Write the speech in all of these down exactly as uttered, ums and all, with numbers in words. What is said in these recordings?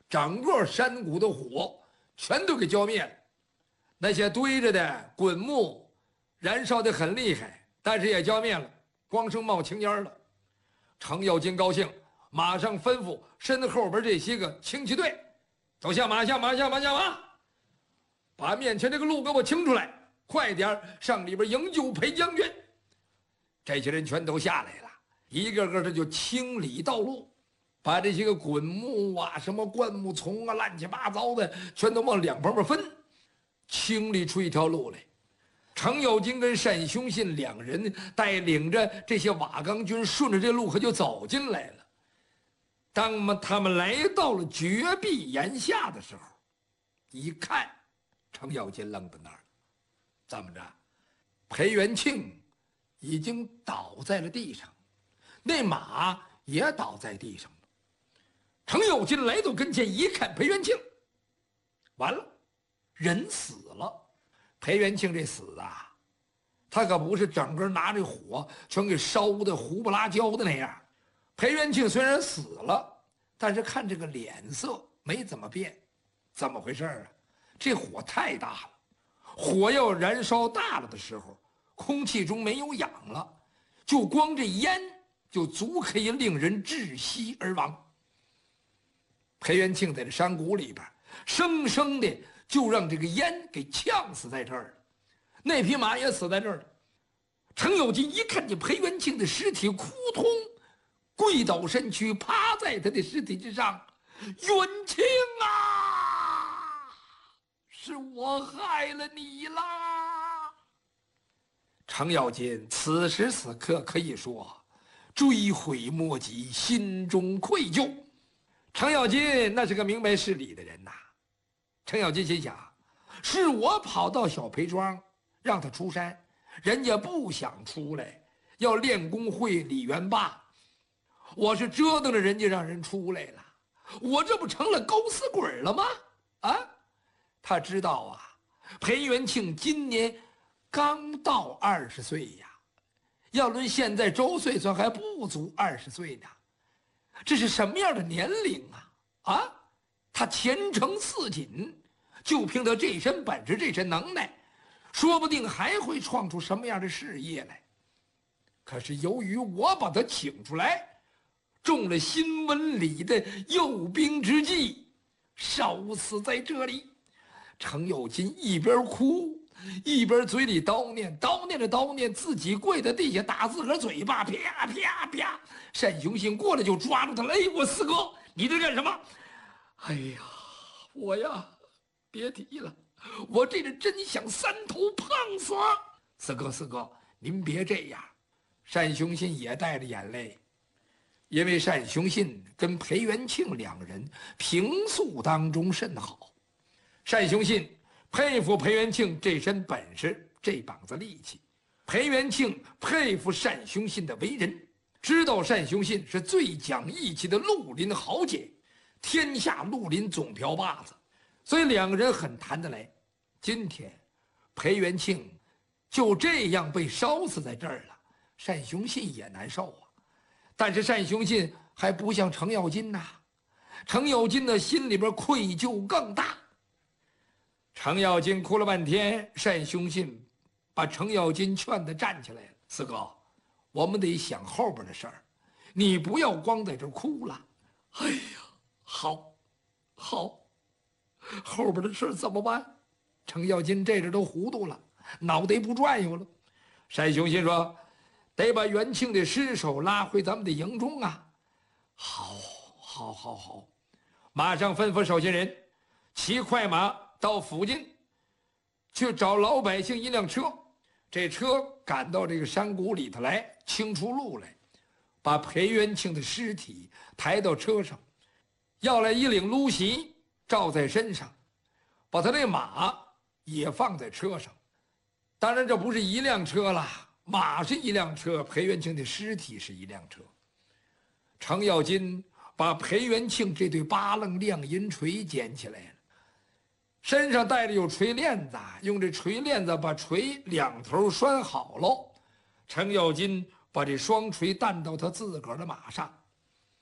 整个山谷的火全都给浇灭了。那些堆着的滚木燃烧得很厉害，但是也浇灭了，光剩冒青烟了。程咬金高兴，马上吩咐身后边这些个轻骑队都下马，下马，下马，下马，把面前这个路给我清出来，快点上里边营救裴将军。这些人全都下来了，一个个的就清理道路，把这些个滚木啊、什么灌木丛啊、乱七八糟的全都往两旁边分，清理出一条路来。程咬金跟单雄信两人带领着这些瓦岗军，顺着这路可就走进来了。当他们来到了绝壁檐下的时候，一看，程咬金愣在那儿了。怎么着？裴元庆已经倒在了地上，那马也倒在地上了。程咬金来到跟前一看，裴元庆，完了，人死了。裴元庆这死啊，他可不是整个拿着火全给烧的糊不拉焦的那样。裴元庆虽然死了，但是看这个脸色没怎么变。怎么回事啊？这火太大了，火要燃烧大了的时候，空气中没有氧了，就光这烟就足可以令人窒息而亡。裴元庆在这山谷里边生生的就让这个烟给呛死在这儿了，那匹马也死在这儿了。程咬金一看见裴元庆的尸体，扑通跪倒身躯，趴在他的尸体之上，元庆啊，是我害了你啦！程咬金此时此刻可以说追悔莫及，心中愧疚。程咬金那是个明白事理的人呐。程咬金心想，是我跑到小裴庄让他出山，人家不想出来，要练功会李元霸，我是折腾着人家让人出来了，我这不成了狗死鬼了吗？啊，他知道啊，裴元庆今年刚到二十岁呀，要论现在周岁算还不足二十岁呢，这是什么样的年龄啊？啊，他前程似锦，就凭他这身本事、这身能耐，说不定还会创出什么样的事业来。可是由于我把他请出来，中了新闻里的诱兵之计，烧死在这里。程咬金一边哭一边嘴里叨念，叨念着叨念，自己跪在地下打自个儿嘴巴，啪啪啪。单雄信过来就抓住他了，哎，我四哥，你这干什么？哎呀，我呀，别提了，我这个真想三头碰死。四哥，四哥，您别这样。单雄信也带着眼泪，因为单雄信跟裴元庆两人平素当中甚好。单雄信佩服裴元庆这身本事，这膀子力气；裴元庆佩服单雄信的为人，知道单雄信是最讲义气的绿林豪杰，天下绿林总瓢把子，所以两个人很谈得来。今天裴元庆就这样被烧死在这儿了，单雄信也难受啊。但是单雄信还不像程咬金呐，程咬金的心里边愧疚更大。程咬金哭了半天，单雄信把程咬金劝得站起来了。四哥，我们得想后边的事儿，你不要光在这哭了。哎呀，好，好，后边的事怎么办？程咬金这阵都糊涂了，脑袋不转悠了。单雄信说，得把元庆的尸首拉回咱们的营中啊。好，好，好，好，马上吩咐手下人骑快马到附近去找老百姓一辆车，这车赶到这个山谷里头来，清出路来，把裴元庆的尸体抬到车上，要来一领芦席罩在身上，把他那马也放在车上。当然这不是一辆车了，马是一辆车，裴元庆的尸体是一辆车。程咬金把裴元庆这对八楞亮银锤捡起来了，身上带着有锤链子，用这锤链子把锤两头拴好喽。程咬金把这双锤担到他自个儿的马上。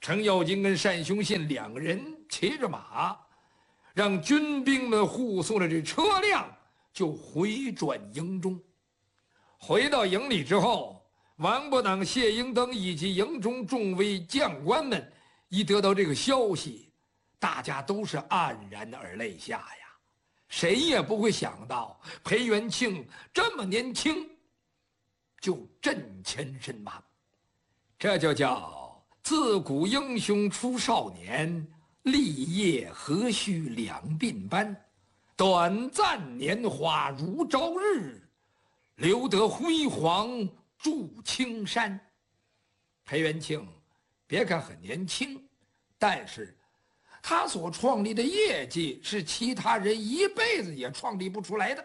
程咬金跟单雄信两个人骑着马，让军兵们护送着这车辆就回转营中。回到营里之后，王伯党、谢英登以及营中众位将官们一得到这个消息，大家都是黯然而泪下呀。谁也不会想到裴元庆这么年轻就阵前身亡，这就叫自古英雄出少年，立业何须两鬓斑。短暂年华如朝日，留得辉煌驻青山。裴元庆别看很年轻，但是他所创立的业绩是其他人一辈子也创立不出来的。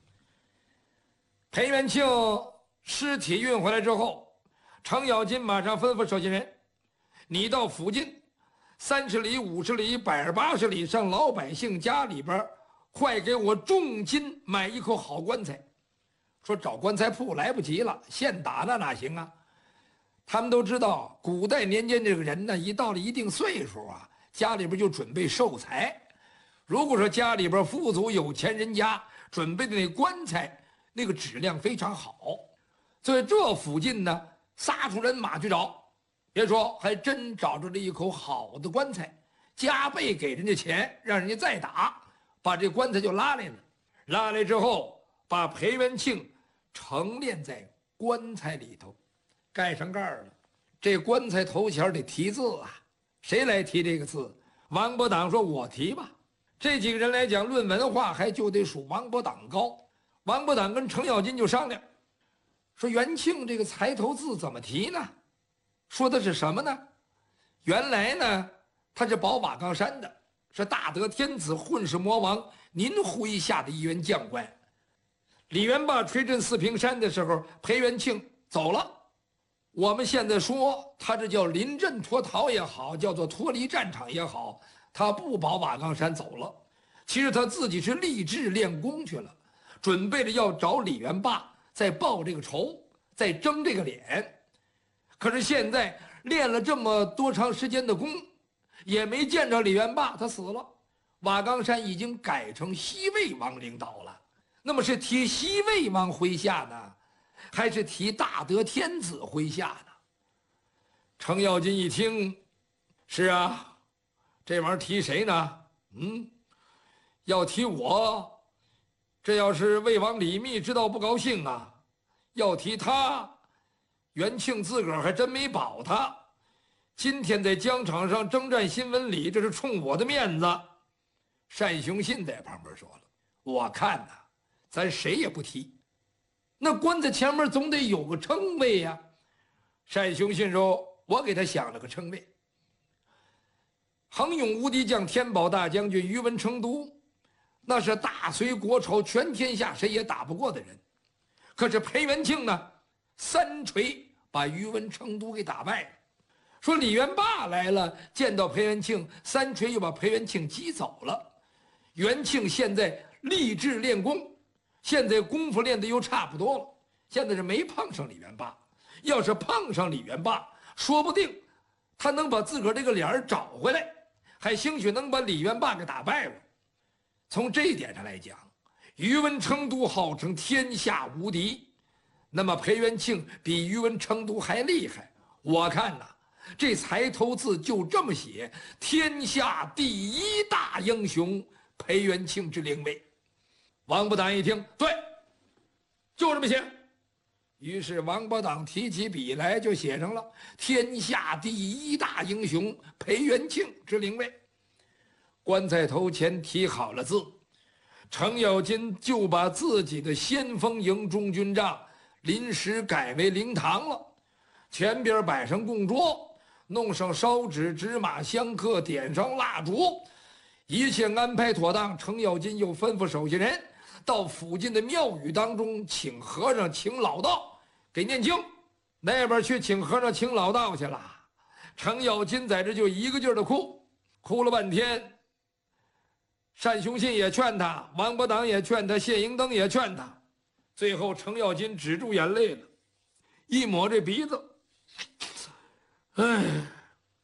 裴元庆尸体运回来之后，程咬金马上吩咐手下人，你到附近三十里、五十里、百儿八十里上老百姓家里边，快给我重金买一口好棺材。说找棺材铺来不及了，现打那哪行啊？他们都知道，古代年间这个人呢，一到了一定岁数啊，家里边就准备寿材。如果说家里边富足有钱人家准备的那棺材，那个质量非常好，所以这附近呢，撒出人马去找。别说，还真找着了一口好的棺材，加倍给人家钱，让人家再打，把这棺材就拉来了。拉来之后，把裴元庆盛殓在棺材里头，盖上盖儿了。这棺材头前得题字啊，谁来题这个字？王伯党说：“我题吧。”这几个人来讲，论文化还就得数王伯党高。王伯党跟程咬金就商量，说元庆这个抬头字怎么题呢？说的是什么呢？原来呢，他是保瓦岗山的，是大德天子混世魔王您麾下的一员将官。李元霸吹震四平山的时候，裴元庆走了。我们现在说他这叫临阵脱逃也好，叫做脱离战场也好，他不保瓦岗山走了。其实他自己是立志练功去了，准备着要找李元霸再报这个仇，再争这个脸。可是现在练了这么多长时间的功，也没见着李元霸，他死了。瓦岗山已经改成西魏王领导了。那么是提西魏王麾下呢，还是提大德天子麾下呢？程咬金一听，是啊，这玩意儿提谁呢？嗯，要提我，这要是魏王李密知道不高兴啊。要提他，元庆自个儿还真没保他。今天在疆场上征战新闻里，这是冲我的面子。单雄信在旁边说了：“我看呐、啊，咱谁也不提，那棺材前面总得有个称谓呀。”单雄信说：“我给他想了个称谓。恒勇无敌将天宝大将军于文成都，那是大隋国仇，全天下谁也打不过的人。可是裴元庆呢，三锤把于文成都给打败了。说李元霸来了，见到裴元庆，三锤又把裴元庆击走了。元庆现在立志练功，现在功夫练得又差不多了，现在是没碰上李元霸。要是碰上李元霸，说不定他能把自个儿这个脸儿找回来，还兴许能把李元霸给打败了。从这一点上来讲，于文成都号称天下无敌，那么裴元庆比于文成都还厉害。我看呐，这抬头字就这么写：天下第一大英雄裴元庆之灵位。王伯党一听，对，就这么写。于是王伯党提起笔来，就写成了天下第一大英雄裴元庆之灵位。棺材头前题好了字，程咬金就把自己的先锋营中军帐临时改为灵堂了，前边摆上供桌，弄上烧纸、纸马、香客，点上蜡烛，一切安排妥当。程咬金又吩咐手下人到附近的庙宇当中请和尚、请老道给念经，那边去请和尚、请老道去了。程咬金在这就一个劲儿的哭，哭了半天。单雄信也劝他，王伯党也劝他，谢英登也劝他，最后程咬金止住眼泪了，一抹这鼻子，哎，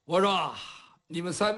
我说你们三。